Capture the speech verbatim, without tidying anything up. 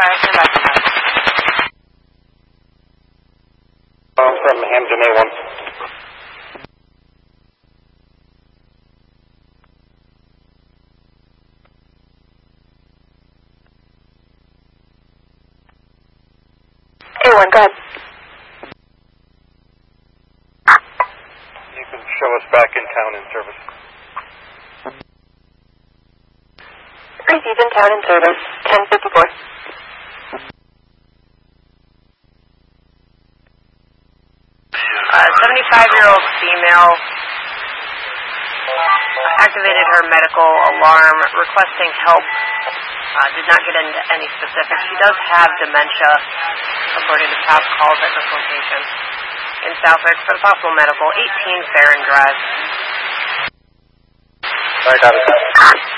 five, stand by for medical. I'm from Hampton A one. A one, go ahead. You can show us back in town in service. Received in town in service, ten fifty-four. Uh, seventy-five-year-old female activated her medical alarm requesting help. Uh, did not get into any specifics. She does have dementia, according to past calls at this location in Southwick for the possible medical. eighteen Farron Drive. Sorry, got it.